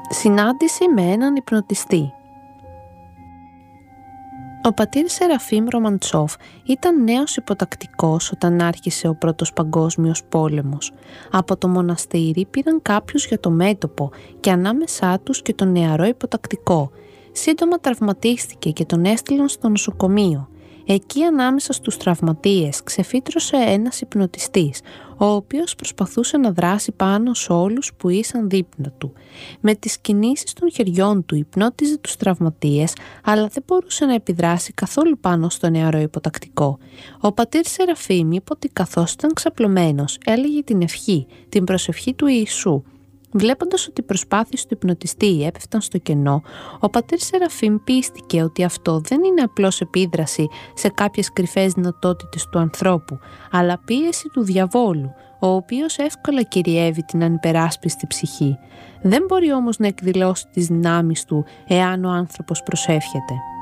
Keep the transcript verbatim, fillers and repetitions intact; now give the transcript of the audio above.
Συνάντηση με έναν υπνοτιστή. Ο πατήρ Σεραφείμ Ρομαντσόφ ήταν νέος υποτακτικός όταν άρχισε ο Πρώτος Παγκόσμιος Πόλεμος. Από το μοναστήρι πήραν κάποιους για το μέτωπο και ανάμεσά τους και τον νεαρό υποτακτικό. Σύντομα τραυματίστηκε και τον έστειλαν στο νοσοκομείο. Εκεί ανάμεσα στους τραυματίες ξεφύτρωσε ένας υπνοτιστής, ο οποίος προσπαθούσε να δράσει πάνω σε όλους που ήσαν δίπλα του. Με τις κινήσεις των χεριών του υπνότιζε τους τραυματίες, αλλά δεν μπορούσε να επιδράσει καθόλου πάνω στο νεαρό υποτακτικό. Ο πατήρ Σεραφείμ είπε ότι καθώς ήταν ξαπλωμένος, έλεγε την ευχή, την προσευχή του Ιησού. Βλέποντας ότι οι προσπάθειες του υπνοτιστή έπεφταν στο κενό, ο πατήρ Σεραφείμ πίστηκε ότι αυτό δεν είναι απλώς επίδραση σε κάποιες κρυφές δυνατότητες του ανθρώπου, αλλά πίεση του διαβόλου, ο οποίος εύκολα κυριεύει την ανυπεράσπιστη ψυχή. Δεν μπορεί όμως να εκδηλώσει τις δυνάμεις του εάν ο άνθρωπος προσεύχεται.